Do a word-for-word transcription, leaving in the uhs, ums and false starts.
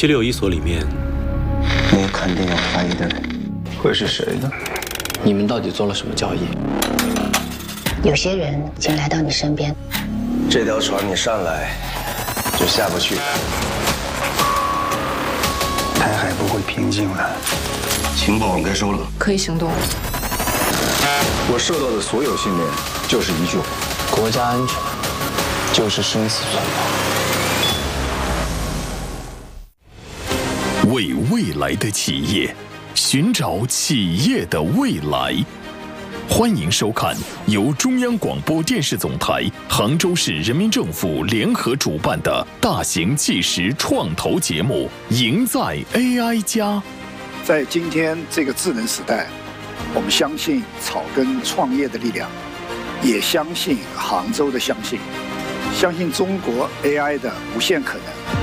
七六一所里面， 你肯定有怀疑的人，会是谁呢？ 你们到底做了什么交易？ 有些人已经来到你身边， 这条船你上来就下不去，台海不会平静的。情报我该收了， 可以行动。 我受到的所有训练就是一句话： 国家安全就是生死存亡。为未来的企业寻找企业的未来。欢迎收看由中央广播电视总台、杭州市人民政府联合主办的大型纪实创投节目《赢在 A I 加》。 在今天这个智能时代，我们相信草根创业的力量，也相信杭州的相信，相信中国 A I 的无限可能。